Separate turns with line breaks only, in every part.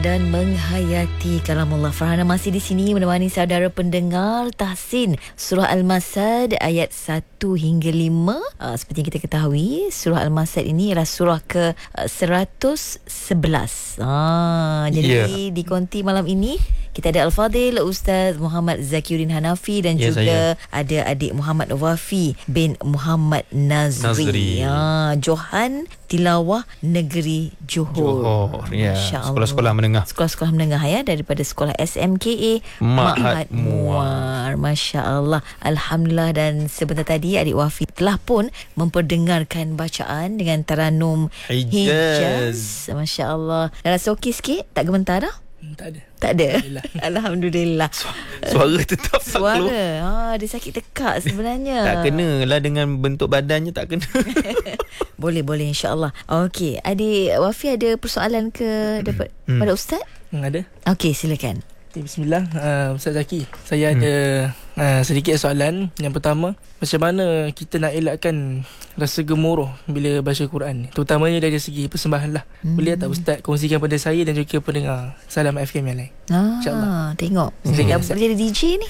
dan menghayati kalamullah. Farhana masih di sini menemani saudara pendengar tahsin surah Al-Masad ayat 1 hingga 5. Seperti yang kita ketahui, surah Al-Masad ini ialah surah ke 111. Jadi di konti malam ini kita ada Al-Fadil Ustaz Muhammad Zakiuddin Hanafi dan juga ada adik Muhammad Wafi bin Muhammad Nazri. Johan Tilawah Negeri Johor.
Sekolah-sekolah menengah.
Sekolah-sekolah menengah daripada sekolah SMKA Ma'had Muar. Masya-Allah. Alhamdulillah. Dan sebentar tadi adik Wafi telah pun memperdengarkan bacaan dengan taranum Hijaz. Masya-Allah. Dah rasa okey sikit? Tak gementar dah? Tak ada. Alhamdulillah.
Suara tetap tak keluar.
Suara dia sakit tekak sebenarnya.
Tak kena lah dengan bentuk badannya, tak kena.
Boleh insya-Allah. Okey, adik Wafi ada persoalan ke pada ustaz?
Ada.
Okey, silakan.
Bismillah. Ustaz Zaki, saya ada sedikit soalan. Yang pertama, macam mana kita nak elakkan rasa gemuruh bila baca Quran, terutamanya dari segi persembahan lah. Boleh tak Ustaz kongsikan pada saya dan juga pendengar Salam FM yang lain? InsyaAllah.
Tengok dah boleh jadi DJ ni.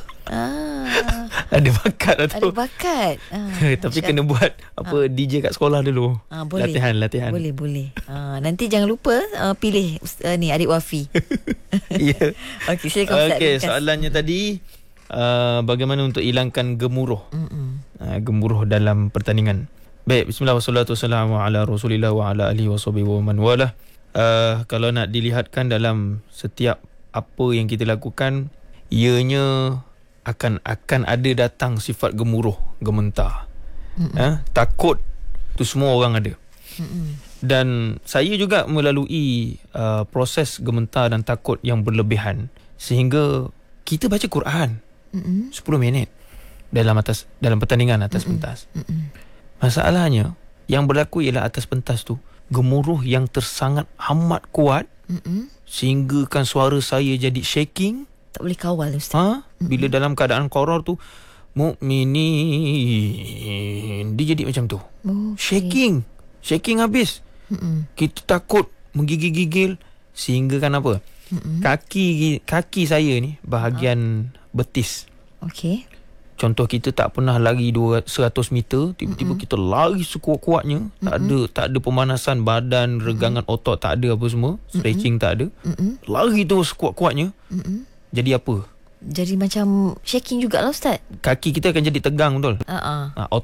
Ada bakat lah tu.
Ada bakat.
Tapi kena buat DJ kat sekolah dulu.
Boleh.
Latihan.
Boleh. Nanti jangan lupa pilih ni adik Wafi.
Ya.
Okey, silakan Ustaz.
Okey, soalannya tadi bagaimana untuk hilangkan gemuruh. Gemuruh dalam pertandingan. Baik, bismillah wassalatu wassalamu ala Rasulillah wa ala alihi washabihi wa man walah. Kalau nak dilihatkan dalam setiap apa yang kita lakukan, ianya akan ada datang sifat gemuruh, gementar. Takut tu semua orang ada. Dan saya juga melalui proses gementar dan takut yang berlebihan, sehingga kita baca Quran 10 minit dalam pertandingan atas pentas. Masalahnya yang berlaku ialah atas pentas tu gemuruh yang tersangat amat kuat, sehinggakan suara saya jadi shaking.
Tak boleh kawal Ustaz.
Bila dalam keadaan qaror tu, mukminin, dia jadi macam tu. Shaking habis. Kita takut, menggigil-gigil, sehingga kan apa? Kaki saya ni bahagian betis.
Okey.
Contoh, kita tak pernah lari 100 meter, tiba-tiba kita lari sekuat-kuatnya, tak ada pemanasan badan, regangan otot tak ada, apa semua, stretching tak ada. Lari tu sekuat-kuatnya. Jadi apa?
Jadi macam shaking jugalah Ustaz.
Kaki kita akan jadi tegang, betul?